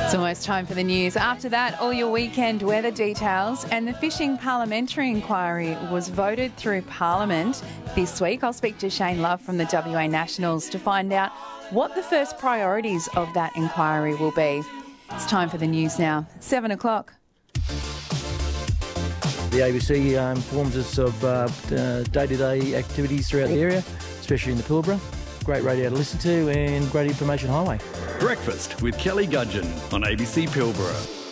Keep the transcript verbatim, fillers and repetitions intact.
It's almost time for the news. After that, all your weekend weather details, and the fishing parliamentary inquiry was voted through Parliament this week. I'll speak to Shane Love from the W A Nationals to find out what the first priorities of that inquiry will be. It's time for the news now. Seven o'clock. The A B C uh, informs us of uh, uh, day-to-day activities throughout the area, especially in the Pilbara. Great radio to listen to and great information highway. Breakfast with Kelly Gudgeon on A B C Pilbara.